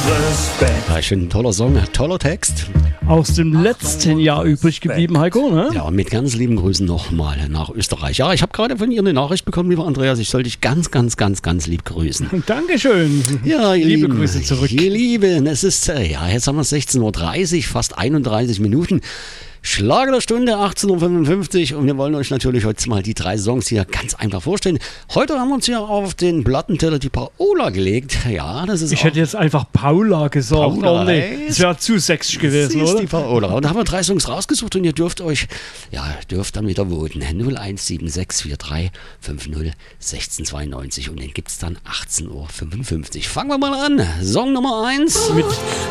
Ja, ich finde ein toller Song, toller Text. Aus dem letzten Jahr übrig geblieben, Heiko, ne? Ja, und mit ganz lieben Grüßen nochmal nach Österreich. Ja, ich habe gerade von ihr eine Nachricht bekommen, lieber Andreas. Ich soll dich ganz lieb grüßen. Dankeschön. Ja, ihr Liebe Lieben, Grüße zurück. Ihr Lieben, es ist, ja, jetzt haben wir 16:30 Uhr, fast 31 Minuten. Schlager der Stunde, 18:55 Uhr, und wir wollen euch natürlich heute mal die 3 Songs hier ganz einfach vorstellen. Heute haben wir uns hier auf den Plattenteller die Paola gelegt. Ja, das ist Ich hätte jetzt einfach Paula gesagt. Paula, Oh nee, das wäre zu sächsisch gewesen, sie ist oder? die Paola. Und da haben wir 3 Songs rausgesucht und ihr dürft euch, ja, dürft dann wieder voten. 017643 50 1692 und den gibt es dann 18:55 Uhr. Fangen wir mal an. Song Nummer 1. Mit